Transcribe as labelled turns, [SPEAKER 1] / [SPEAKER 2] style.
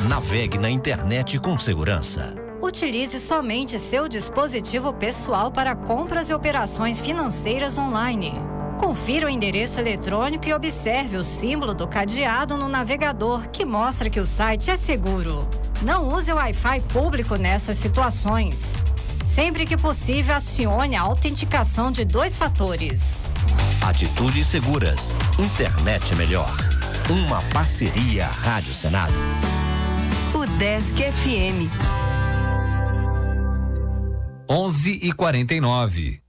[SPEAKER 1] Navegue na internet com segurança.
[SPEAKER 2] Utilize somente seu dispositivo pessoal para compras e operações financeiras online. Confira o endereço eletrônico e observe o símbolo do cadeado no navegador, que mostra que o site é seguro. Não use o Wi-Fi público nessas situações. Sempre que possível, acione a autenticação de 2 fatores.
[SPEAKER 1] Atitudes seguras. Internet é melhor. Uma parceria Rádio Senado.
[SPEAKER 3] UDESC FM.
[SPEAKER 4] 11h49.